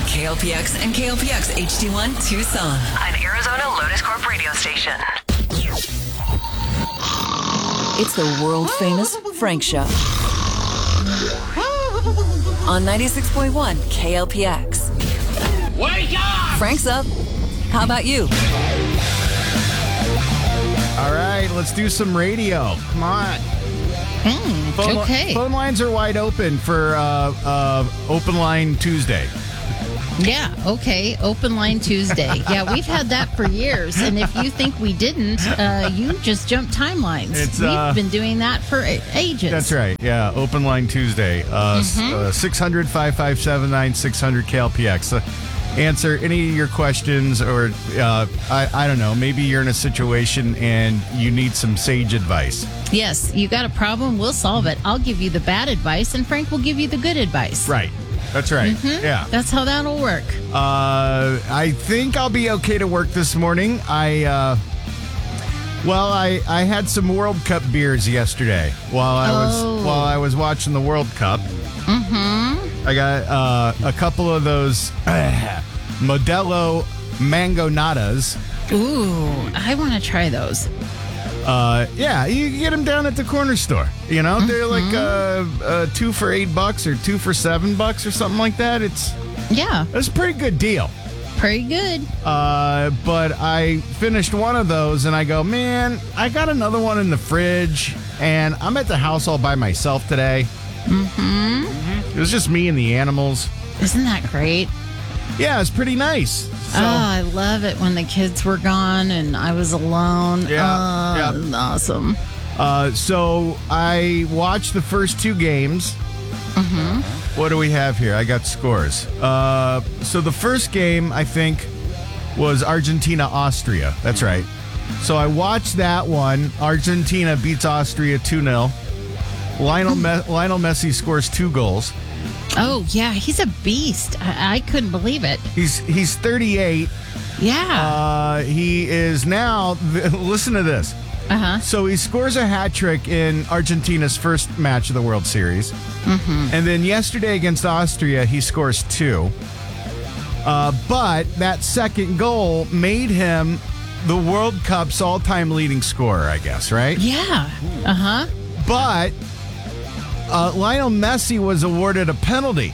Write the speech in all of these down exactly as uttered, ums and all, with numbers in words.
K L P X and K L P X H D one Tucson. An Arizona Lotus Corp radio station. It's the world-famous Frank Show. On ninety-six point one K L P X. Wake up! Frank's up. How about you? All right, let's do some radio. Come on. Mm, Phone, okay. phone lines are wide open for uh, uh, Open Line Tuesday. Yeah, okay. Open Line Tuesday. Yeah, we've had that for years. And if you think we didn't, uh, you just jumped timelines. It's, we've uh, been doing that for a- ages. That's right. Yeah, Open Line Tuesday. Uh, Mm-hmm. uh, six hundred, five five seven, nine six hundred K L P X. Uh, answer any of your questions, or uh, I, I don't know, maybe you're in a situation and you need some sage advice. Yes, you got a problem, we'll solve it. I'll give you the bad advice, and Frank will give you the good advice. Right. That's right. Yeah. That's how that'll work. Uh, I think I'll be okay to work this morning. I, uh, well, I, I had some World Cup beers yesterday while I was Oh. while I was watching the World Cup. Mm-hmm. I got uh, a couple of those uh, Modelo Mango Nadas. Ooh, I want to try those. Uh, yeah, you can get them down at the corner store. You know, they're like uh, uh, two for eight bucks or two for seven bucks or something like that. It's Yeah, it's a pretty good deal. pretty good. Uh, but I finished one of those and I go, man, I got another one in the fridge and I'm at the house all by myself today. Mm-hmm. It was just me and the animals. Isn't that great? Yeah, it's pretty nice. So, Oh, I love it when the kids were gone and I was alone. Yeah, oh, yeah. it was awesome. uh, so I watched the first two games. Mm-hmm. What do we have here? I got scores. Uh, so the first game, I think, was Argentina-Austria. That's right. So I watched that one. Argentina beats Austria two nil. Lionel, Me- Lionel Messi scores two goals. Oh, yeah, he's a beast. I, I couldn't believe it. He's he's thirty-eight. Yeah. Uh, he is now, listen to this. Uh-huh. So he scores a hat trick in Argentina's first match of the World Series. Mm-hmm. And then yesterday against Austria, he scores two. Uh, but that second goal made him the World Cup's all-time leading scorer, I guess, right? Yeah. Uh-huh. But uh, Lionel Messi was awarded a penalty.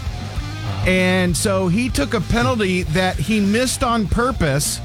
And so he took a penalty that he missed on purpose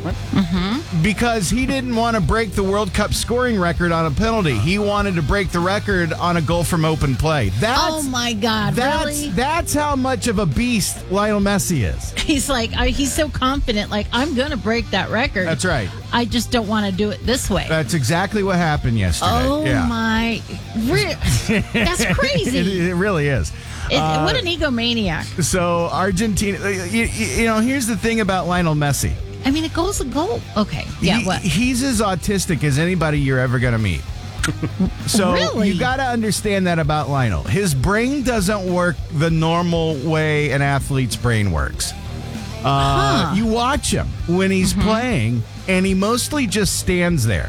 because he didn't want to break the World Cup scoring record on a penalty. He wanted to break the record on a goal from open play. That's, Oh, my God, that's, really? That's how much of a beast Lionel Messi is. He's like, I, he's so confident, like, I'm going to break that record. That's right. I just don't want to do it this way. That's exactly what happened yesterday. oh, yeah. my. Re- That's it, crazy. it really is. It- Uh, what an egomaniac. So Argentina, you, you know, here's the thing about Lionel Messi. I mean, a goal's a goal. Okay. Yeah, He- what? He's as autistic as anybody you're ever going to meet. So Really? you got to understand that about Lionel. His brain doesn't work the normal way an athlete's brain works. Uh, Huh. You watch him when he's Mm-hmm. playing, and he mostly just stands there.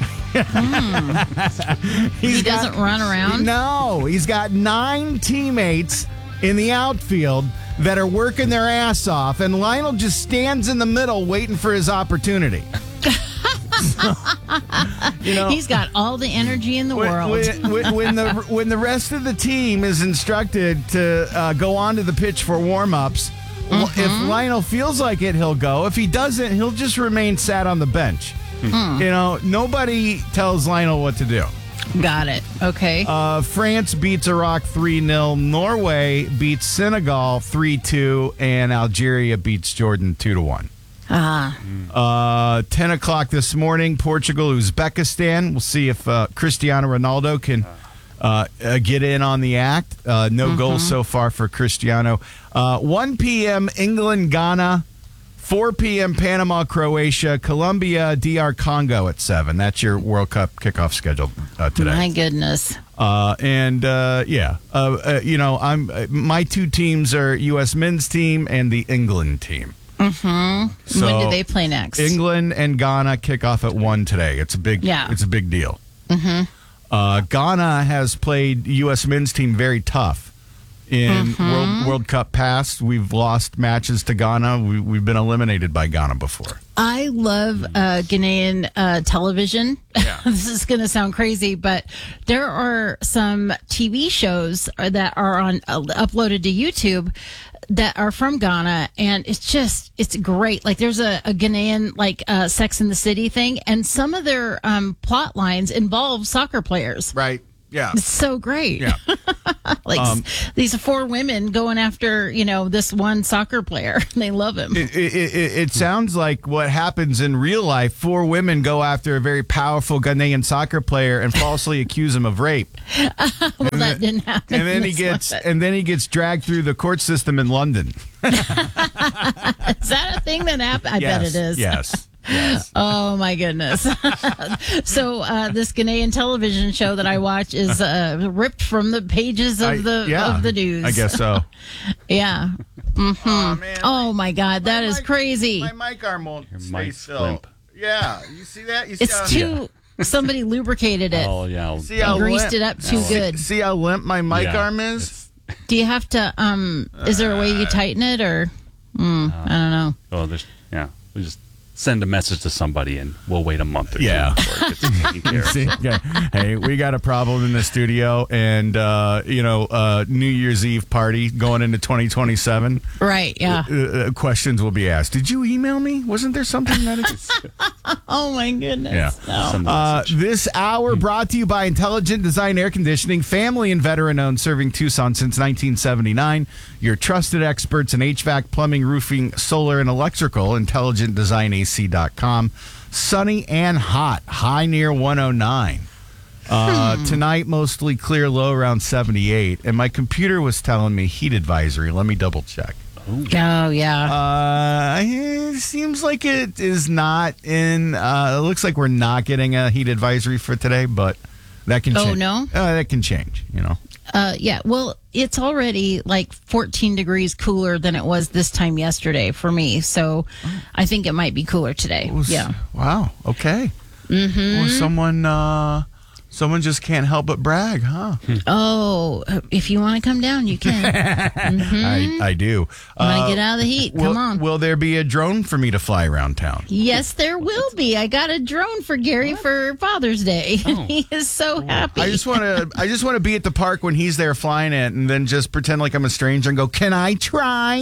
He's He got- doesn't run around? No, he's got nine teammates in the outfield that are working their ass off, and Lionel just stands in the middle waiting for his opportunity. So, you know, He's got all the energy in the when, world. when, when, when the when the rest of the team is instructed to uh, go onto the pitch for warm-ups, well, if Lionel feels like it, he'll go. If he doesn't, he'll just remain sat on the bench. You know, nobody tells Lionel what to do. Got it. Okay. Uh, France beats Iraq three nil. Norway beats Senegal three two. And Algeria beats Jordan two to one. Ah. Uh, ten o'clock this morning, Portugal, Uzbekistan. We'll see if uh, Cristiano Ronaldo can uh, uh, get in on the act. Uh, no goals so far for Cristiano. Uh, one p.m., England, Ghana. four p.m., Panama, Croatia. Colombia, D R Congo at seven. That's your World Cup kickoff schedule uh, today. My goodness. Uh, and uh, yeah, uh, uh, you know, I'm uh, my two teams are U S men's team and the England team. Mm-hmm. So when do they play next? England and Ghana kick off at one today. It's a big, Yeah. it's a big deal. Mm-hmm. Uh, Ghana has played U S men's team very tough In Mm-hmm. World World Cup past, we've lost matches to Ghana. We, we've been eliminated by Ghana before. I love uh, Ghanaian uh, television. Yeah. This is going to sound crazy, but there are some T V shows that are on uh, uploaded to YouTube that are from Ghana, and it's just it's great. Like there's a, a Ghanaian like uh, Sex and the City thing, and some of their um, plot lines involve soccer players. Right. Yeah. It's so great. Yeah. like Um, these four women going after, you know, this one soccer player. They love him. It, it, it, it sounds like what happens in real life. Four women go after a very powerful Ghanaian soccer player and falsely accuse him of rape. well, that then- didn't happen. And then in he this gets one. and then he gets dragged through the court system in London. Is that a thing that happened? I yes, bet it is. Yes. Yes. Oh my goodness. so uh, this Ghanaian television show that I watch is uh, ripped from the pages of I- the yeah, of the news. I guess so. Yeah. Oh, man. Oh my God, that is mic- crazy. My mic arm won't stay mic's still. limp. Yeah, you see that? You see how, It's too. Somebody lubricated it. Oh yeah. I'll- see how Greased limp, it up too good. See how limp my mic Yeah, arm is? Do you have to? Um, is there a way you tighten it, or mm, I don't know. Oh, there's yeah. We just send a message to somebody, and we'll wait a month or Yeah. two before it gets taken care of. See, okay. Hey, we got a problem in the studio, and uh, you know, uh, New Year's Eve party going into twenty twenty-seven. Right? Yeah. Uh, uh, questions will be asked. Did you email me? Wasn't there something that? It- Oh my goodness. Yeah. No. Send a Uh, message. this hour brought to you by Intelligent Design Air Conditioning, family and veteran owned, serving Tucson since nineteen seventy-nine. Your trusted experts in H V A C, plumbing, roofing, solar, and electrical. intelligent design A C dot com. Sunny and hot, high near one oh nine. Uh, Hmm. Tonight, mostly clear, low around seventy-eight. And my computer was telling me heat advisory. Let me double check. Oh yeah. Uh, it seems like it is not in. Uh, it looks like we're not getting a heat advisory for today, but that can. Oh, change. no? uh, that can change. You know. Uh, yeah, well, it's already like fourteen degrees cooler than it was this time yesterday for me. So I think it might be cooler today. Was- Yeah. Wow. Okay. Mm-hmm. Well, someone. Uh, someone just can't help but brag, huh? Oh, if you want to come down, you can. I, I do. Want Uh, to get out of the heat? will, Come on. Will there be a drone for me to fly around town? Yes, there will be. I got a drone for Gary for Father's Day. he is so happy. I just want to. I just want to be at the park when he's there flying it, and then just pretend like I'm a stranger and go, "Can I try?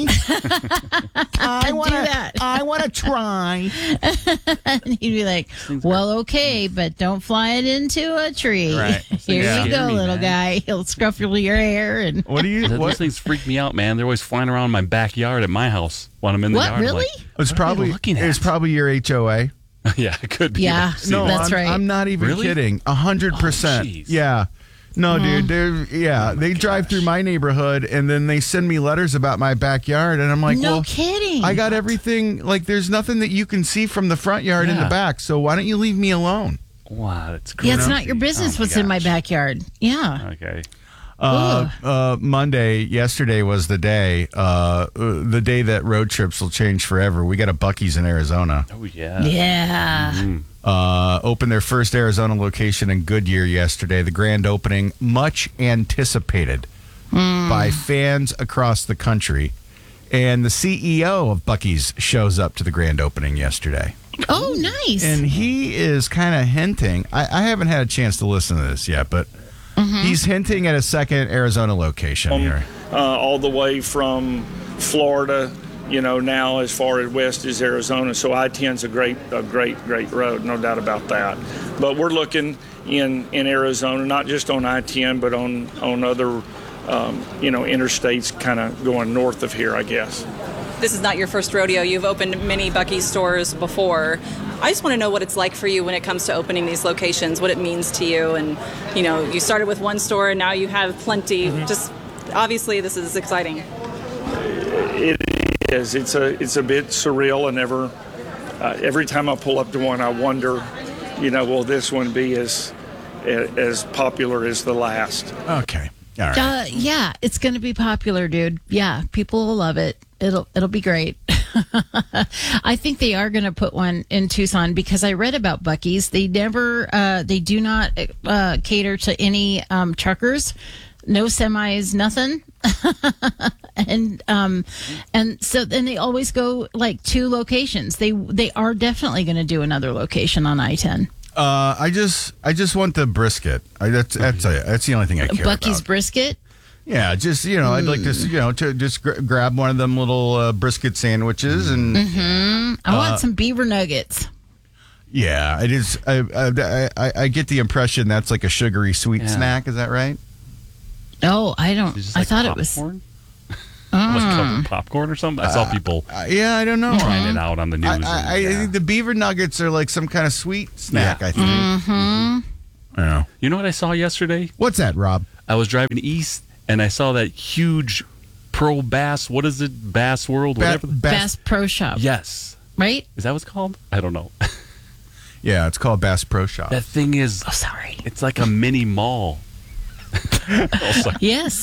I want to. that. I want to try." and he'd be like, well, okay, but don't fly it into a tree. Right. Here Yeah. you go, Scare me, little man. guy. He'll scruffle your hair. And What do you? Th- Those What? things freak me out, man. They're always flying around in my backyard at my house when I'm in the What, yard. I'm really? like, It's what are they probably. looking at? It's probably your H O A. yeah, it could be. Yeah. See No, that. that's I'm, right. I'm not even Really? kidding. A hundred percent. jeez. Yeah. No, dude. They're yeah. they drive gosh. through my neighborhood and then they send me letters about my backyard, and I'm like, no well, kidding. I got everything. Like, there's nothing that you can see from the front yard in the Yeah. back. So why don't you leave me alone? Wow, that's crazy. Yeah, it's not your business Oh my what's in my gosh. backyard. Yeah. Okay. Uh, uh, Monday, yesterday was the day, uh, uh, the day that road trips will change forever. We got a Buc-ee's in Arizona. Oh yeah. Yeah. Uh, opened their first Arizona location in Goodyear yesterday. The grand opening, much anticipated by fans across the country. And the C E O of Buc-ee's shows up to the grand opening yesterday. Oh, nice. And he is kind of hinting. I, I haven't had a chance to listen to this yet, but he's hinting at a second Arizona location here. uh, all the way from Florida, you know, now as far as west as Arizona. So I ten's a great, a great, great road, no doubt about that. But we're looking in, in Arizona, not just on I ten, but on, on other, um, you know, interstates kind of going north of here, I guess. This is not your first rodeo. You've opened many Buc-ee's stores before. I just want to know what it's like for you when it comes to opening these locations, what it means to you. And, you know, you started with one store and now you have plenty. Just obviously this is exciting. It is. It's a, it's a bit surreal, and ever, uh, every time I pull up to one, I wonder, you know, will this one be as, as popular as the last? Okay. All right. Uh, yeah, it's going to be popular, dude. Yeah, people will love it. It'll it'll be great. I think they are going to put one in Tucson because I read about Buc-ee's. They never, uh, they do not uh, cater to any um, truckers, no semis, nothing. and um, and so then they always go like two locations. They they are definitely going to do another location on I ten. Uh, I just I just want the brisket. I, that's that's a, that's the only thing I care Bucky's about. brisket. Yeah, just you know, I'd like to you know to just gr- grab one of them little uh, brisket sandwiches and Mm-hmm. I want Uh, some beaver nuggets. yeah, it is. I I, I I get the impression that's like a sugary sweet Yeah. snack. Is that right? Oh, I don't. Is this I like thought it was. popcorn? Like covered popcorn or something? I saw people Uh, yeah, I don't know. trying it out on the news. I, and, I, I yeah. think the beaver nuggets are like some kind of sweet snack. Yeah. I think. Mm-hmm. I don't know. You know what I saw yesterday? What's that, Rob? I was driving east and I saw that huge Pro Bass. What is it? Bass World? Ba- Whatever. Bass- Bass Pro Shop. Yes. Right? Is that what it's called? I don't know. Yeah, it's called Bass Pro Shop. That thing is, Oh, sorry. it's like a mini mall. Oh, sorry. Yes,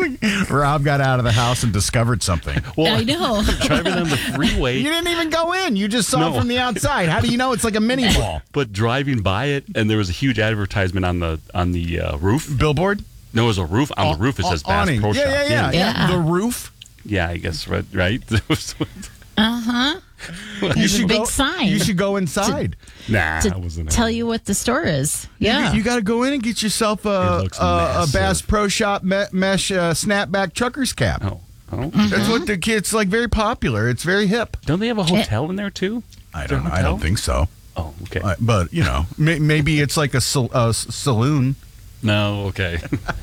Rob got out of the house and discovered something. Well, I know. driving on the freeway, You didn't even go in. You just saw No. it from the outside. How do you know it's like a mini mall? but driving by it, and there was a huge advertisement on the on the uh, roof. Billboard? No, it was a roof. On the roof, it says Bass Awning. Pro yeah, Shop. Yeah, yeah, yeah, Yeah. The roof. Yeah, I guess right. Right. Uh huh. You There's a should big go, sign. You should go inside. nah, to I wasn't. tell you what the store is. Yeah. You, you got to go in and get yourself It a, looks a, a massive. Bass Pro Shop me- mesh uh, snapback trucker's cap. Oh, oh. That's what the kids like. Very popular. It's very hip. Don't they have a hotel in there too? I Is there don't. a know. I don't hotel? think so. Oh, okay. Uh, but you know, may, maybe it's like a, sal- a s- saloon. No, okay.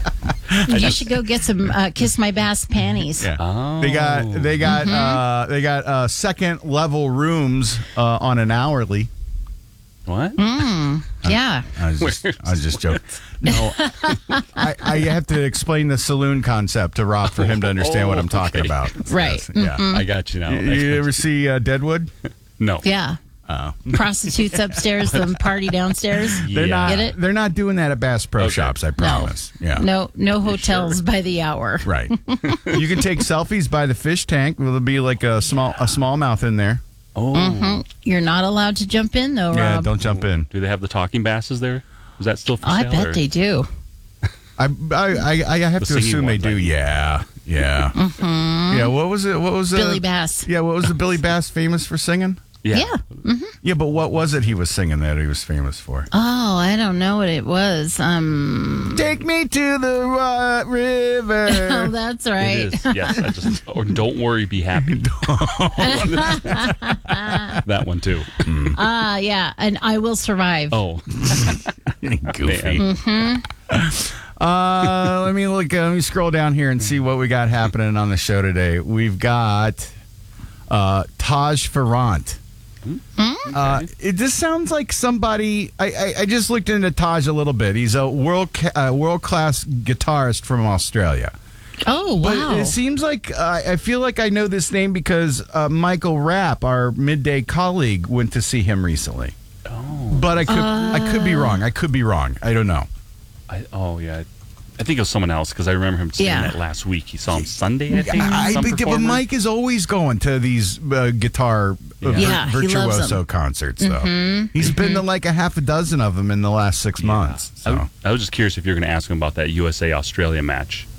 You should go get some uh, Kiss My Bass panties. Yeah. Oh. They got they got Mm-hmm. uh, they got uh, second level rooms uh, on an hourly. What? Yeah. I was just, I was just joking. No, I, I have to explain the saloon concept to Rob for him to understand what I'm talking okay. about. Right. Yes, yeah. I got you now. You, you ever see uh, Deadwood? No. Yeah. Oh. Prostitutes upstairs, the party downstairs. Yeah. They're not. Get it? They're not doing that at Bass Pro Okay. Shops. I promise. Yeah. No, no hotels by the hour. Right. You can take selfies by the fish tank. There'll be like a small a smallmouth in there. Oh. You're not allowed to jump in though, Yeah. Rob. Don't jump in. Do they have the talking basses there? Is that still for I sale? bet or- they do. I I I, I have The to singing assume they one, do. right? Yeah. Yeah. Mm-hmm. Yeah. What was it? What was uh, Billy Bass. Yeah. What was the Billy Bass famous for singing? Yeah. Yeah. Yeah, but what was it he was singing that he was famous for? Oh, I don't know what it was. Um. Take me to the uh, river. Oh, that's It right. is. Yes. I just, or don't worry, be happy. That one too. Ah, yeah. And I Will Survive. Oh. Goofy. Man. Uh, let me look. Uh, let me scroll down here and see what we got happening on the show today. We've got uh, Taj Farrant. Uh, it just sounds like somebody. I, I, I just looked into Taj a little bit. He's a world ca- uh, world class guitarist from Australia. Oh, But wow. it seems like uh, I feel like I know this name because uh, Michael Rapp, our midday colleague, went to see him recently. Oh. But I could I could be wrong. I could be wrong. I don't know. I, oh yeah. I think it was someone else because I remember him saying Yeah. that last week. He saw him Sunday, I think. I, some but, but performer. Mike is always going to these uh, guitar uh, vir- Yeah, he loves virtuoso them. concerts, though. He's been to like a half a dozen of them in the last six months. I, So. w- I was just curious if you're going to ask him about that U S A Australia match.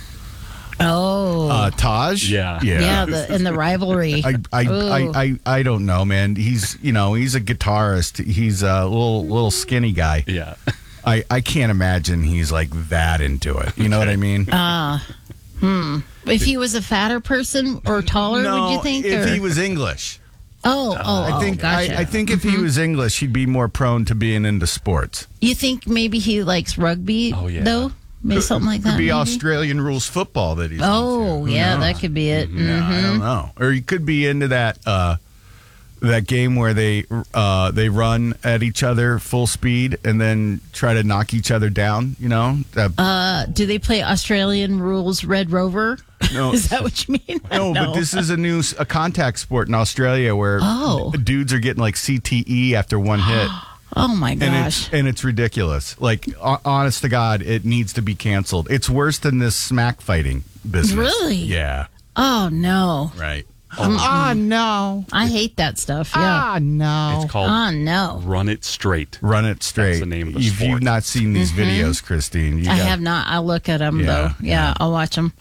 oh. Uh, Taj? Yeah. Yeah. yeah, the, and the rivalry. I, I, Ooh. I, I, I don't know, man. He's, you know, he's a guitarist. He's a little, little skinny guy. Yeah. I, I can't imagine he's like that into it. You know what I mean? Ah. hmm. If he was a fatter person or taller, no, would you think? if or? he was English. Oh, oh, I oh, think gotcha. I, I think if he was English, he'd be more prone to being into sports. You think maybe he likes rugby, Oh, yeah. though? Maybe something like Could that. be maybe? Australian rules football that he's Oh, into. Who yeah, knows? that could be it. Yeah, I Mhm. don't know. Or he could be into that uh, that game where they uh, they run at each other full speed and then try to knock each other down. You know? That, Uh, do they play Australian rules Red Rover? No. Is that what you mean? no, but this is a new s- a contact sport in Australia where Oh. dudes are getting like C T E after one hit. Oh, my And gosh. it's and it's ridiculous. Like, ho- honest to God, it needs to be canceled. It's worse than this smack fighting business. Really? Yeah. Oh, no. Right. Oh, no. I hate that stuff. Yeah. Ah, no. It's called Oh, no. Run It Straight. Run it straight. That's the name of the You've, sport. you've not seen these videos, Christine. You Mm-hmm. I got- have not. I'll look at them, Yeah, though. Yeah, yeah. I'll watch them.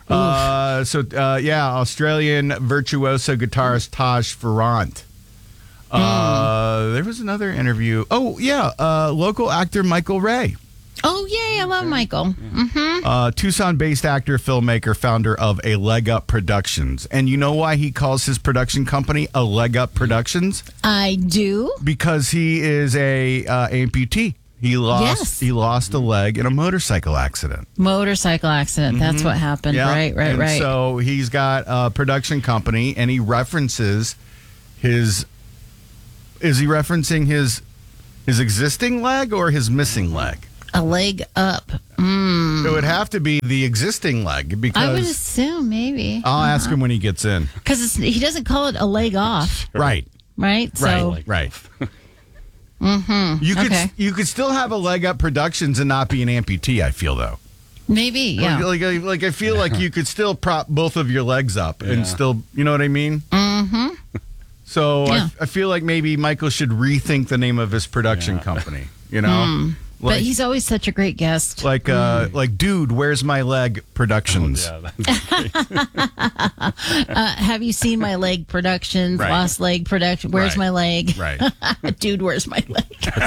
Uh, so, uh, yeah, Australian virtuoso guitarist Taj Farrant. Uh, there was another interview. Oh, yeah, uh, local actor Michael Ray. Oh, yay, I love Michael. Mm-hmm. Uh, Tucson-based actor, filmmaker, founder of A Leg Up Productions. And you know why he calls his production company A Leg Up Productions? I do. Because he is a uh, amputee. He lost Yes. he lost a leg in a motorcycle accident. Motorcycle accident. That's what happened. Yeah. Right, right, and right. So he's got a production company, and he references his. Is he referencing his his existing leg or his missing leg? A leg up. Mm. It would have to be the existing leg because I would assume maybe. I'll ask him when he gets in. Because he doesn't call it a leg off, Right. right? So, Right. Right. mm-hmm. You could Okay. you could still have a Leg Up Productions and not be an amputee. I feel though. maybe, yeah. Like, like, like I feel like you could still prop both of your legs up Yeah. and still, you know what I mean? Mm-hmm. So Yeah. I, I feel like maybe Michael should rethink the name of his production Yeah. company. You know, But he's always such a great guest. like uh, like dude, where's my leg? Productions. Yeah, that's great. Uh, have you seen my leg productions? Right. Lost leg production. Where's Right. my leg? Right. Dude, where's my leg?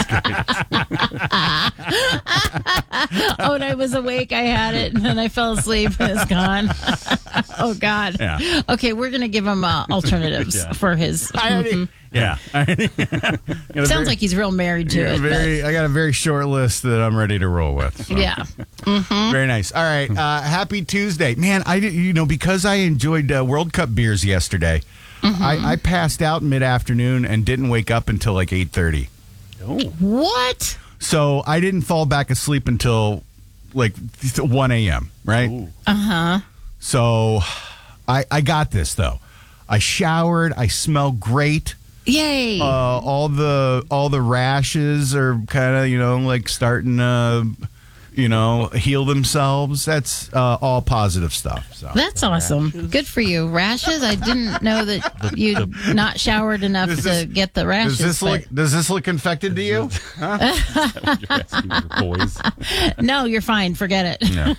Oh, and I was awake. I had it, and then I fell asleep, and it's gone. Oh God. Yeah. Okay, we're gonna give him uh, alternatives Yeah. for his. I already- Yeah. Sounds like he's real married to Yeah, it. very, I got a very short list that I'm ready to roll with. so. but yeah. Very nice. All right. Uh, happy Tuesday, man. I did, you know, because I enjoyed uh, World Cup beers yesterday. I, I passed out mid afternoon and didn't wake up until like eight thirty. Oh, What? So I didn't fall back asleep until like one a.m. Right. Ooh. Uh huh. So I I got this though. I showered. I smell great. Yay. Uh, all the all the rashes are kind of you know like starting to you know heal themselves. That's uh, all positive stuff. So That's awesome. Good for you. Rashes? I didn't know that you not showered enough Does to this- get the does rashes. this but- look does this look infected to you? You're asking your boys. No, you're fine. Forget it. No.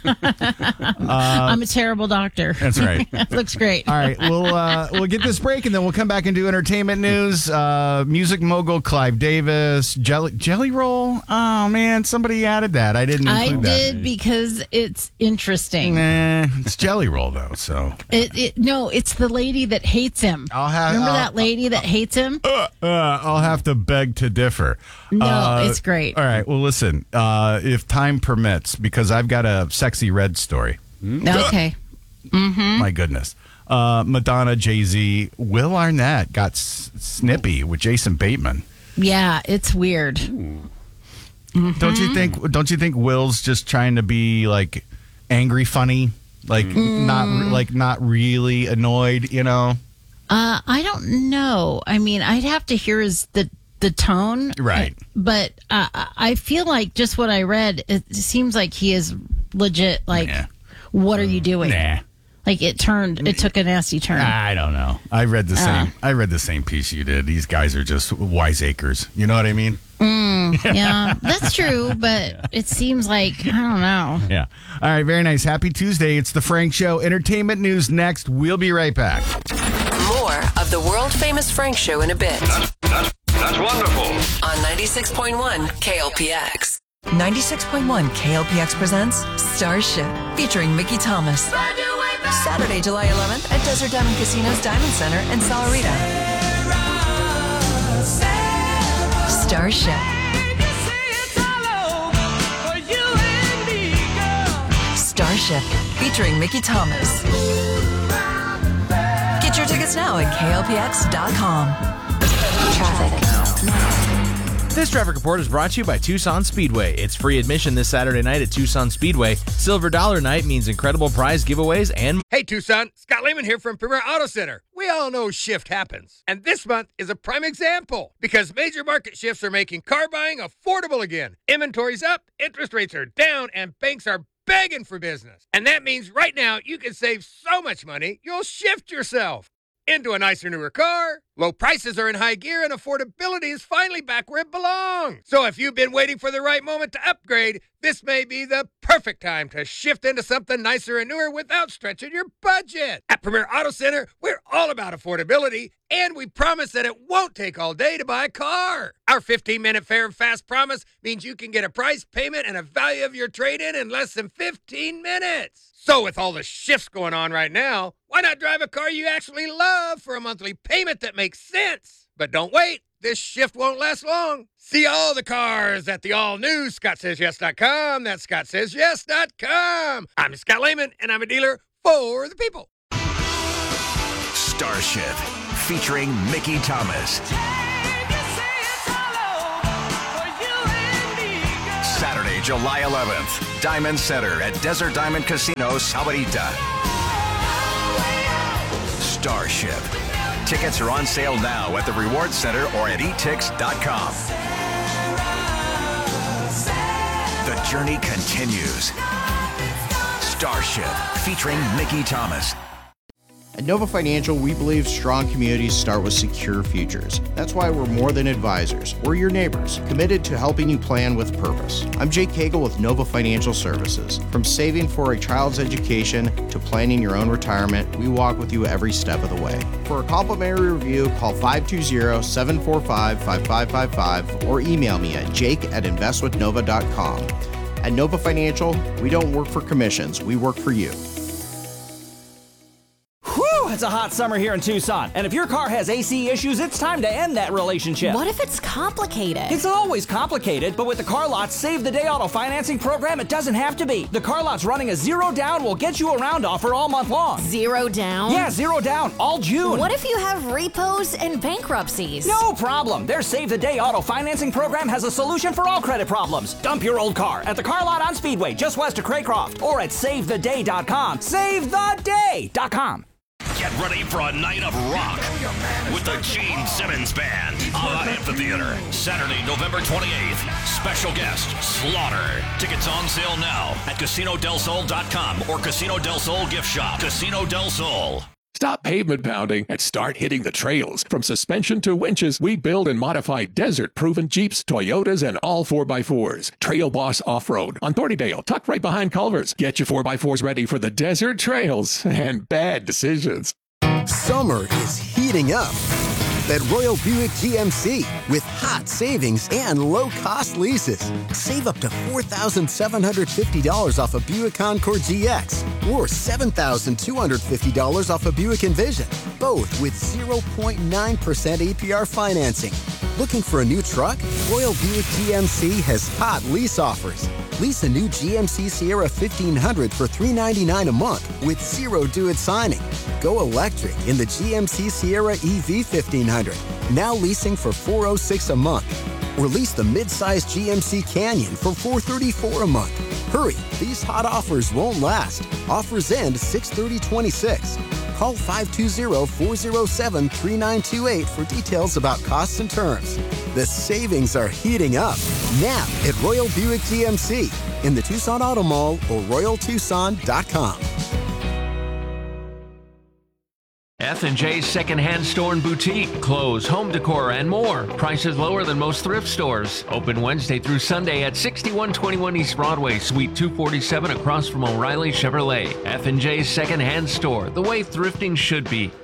I'm a terrible doctor. That's right. Looks great. All right, we'll uh, we'll get this break and then we'll come back and do entertainment news. Uh, music mogul Clive Davis, Jelly Jelly Roll. Oh man, somebody added that. I didn't I include that. did because it's interesting. Nah, it's Jelly Roll though. So It, it, no, it's the lady that hates him. I'll have- Remember I'll- that lady that hates him? uh, I'll have to beg to differ. No, Uh, it's great. All right. Well, listen. Uh, if time permits, because I've got a sexy red story. Okay. My goodness. Uh, Madonna, Jay Z, Will Arnett got s- snippy with Jason Bateman. Yeah, it's weird. Don't you think? Don't you think Will's just trying to be like angry, funny, like not like not really annoyed? You know? Uh, I don't know. I mean, I'd have to hear his the the tone, Right. But uh, I feel like just what I read, it seems like he is legit. Like, Nah. what are you doing? Nah. Like it turned, it took a nasty turn. I don't know. I read the Uh. same. I read the same piece you did. These guys are just wiseacres. You know what I mean? Yeah, that's true. But it seems like I don't know. Yeah. All right. Very nice. Happy Tuesday. It's the Frank Show. Entertainment news next. We'll be right back. More of the world famous Frank Show in a bit That's, that's wonderful. on ninety-six point one K L P X. ninety-six point one K L P X presents Starship, featuring Mickey Thomas. Saturday, July eleventh at Desert Diamond Casino's Diamond Center in Salarita. Starship. Starship, featuring Mickey Thomas. Get your tickets now at K L P X dot com. Traffic. This traffic report is brought to you by Tucson Speedway. It's free admission this Saturday night at Tucson Speedway. Silver Dollar Night means incredible prize giveaways and Hey, Tucson. Scott Lehman here from Premier Auto Center. We all know shift happens. And this month is a prime example because major market shifts are making car buying affordable again. Inventory's up, interest rates are down, and banks are begging for business. And that means right now you can save so much money, you'll shift yourself. into a nicer, newer car. Low prices are in high gear and affordability is finally back where it belongs. So if you've been waiting for the right moment to upgrade, this may be the perfect time to shift into something nicer and newer without stretching your budget. At Premier Auto Center, we're all about affordability, and we promise that it won't take all day to buy a car. Our fifteen-minute fair and fast promise means you can get a price, payment, and a value of your trade-in in less than fifteen minutes. So with all the shifts going on right now, why not drive a car you actually love for a monthly payment that makes sense? But don't wait. This shift won't last long. See all the cars at the all-new Scott Says Yes dot com. That's Scott Says Yes dot com. I'm Scott Lehman, and I'm a dealer for the people. Starship, featuring Mickey Thomas. Saturday, July eleventh, Diamond Center at Desert Diamond Casino, Sahuarita. Starship. Tickets are on sale now at the Reward Center or at e tix dot com. The journey continues. Starship, featuring Mickey Thomas. At Nova Financial, we believe strong communities start with secure futures. That's why we're more than advisors. We're your neighbors, committed to helping you plan with purpose. I'm Jake Cagle with Nova Financial Services. From saving for a child's education to planning your own retirement, we walk with you every step of the way. For a complimentary review, call five two zero, seven four five, five five five five or email me at jake at invest with nova dot com. At Nova Financial, we don't work for commissions, we work for you. It's a hot summer here in Tucson, and if your car has A C issues, it's time to end that relationship. What if it's complicated? It's always complicated, but with the Car Lot's Save the Day Auto Financing Program, it doesn't have to be. The Car Lot's running a zero down will get you around offer all month long. Zero down? Yeah, zero down, all June. What if you have repos and bankruptcies? No problem. Their Save the Day Auto Financing Program has a solution for all credit problems. Dump your old car at the Car Lot on Speedway, just west of Craycroft, or at save the day dot com. save the day dot com. Get ready for a night of rock with the Gene Simmons Band on the Amphitheater. Saturday, November twenty-eighth. Special guest, Slaughter. Tickets on sale now at casino del sol dot com or Casino del Sol gift shop. Casino del Sol. Stop pavement pounding and start hitting the trails. From suspension to winches, we build and modify desert-proven Jeeps, Toyotas, and all four by fours. Trail Boss Off-Road on Thornydale, tucked right behind Culver's. Get your four by fours ready for the desert trails and bad decisions. Summer is heating up at Royal Buick G M C with hot savings and low-cost leases. Save up to four thousand seven hundred fifty dollars off a Buick Encore G X or seven thousand two hundred fifty dollars off a Buick Envision, both with zero point nine percent A P R financing. Looking for a new truck? Royal Buick G M C has hot lease offers. Lease a new G M C Sierra fifteen hundred for three hundred ninety-nine dollars a month with zero due at signing. Go electric in the G M C Sierra E V fifteen hundred, now leasing for four hundred six dollars a month. Or lease the mid-size G M C Canyon for four hundred thirty-four dollars a month. Hurry, these hot offers won't last. Offers end six thirty twenty-six. Call five two zero, four zero seven, three nine two eight for details about costs and terms. The savings are heating up now at Royal Buick G M C in the Tucson Auto Mall or royal tucson dot com. F and J's Secondhand Store and Boutique. Clothes, home decor, and more. Prices lower than most thrift stores. Open Wednesday through Sunday at sixty-one twenty-one East Broadway, Suite two forty-seven, across from O'Reilly Chevrolet. F and J's Secondhand Store. The way thrifting should be.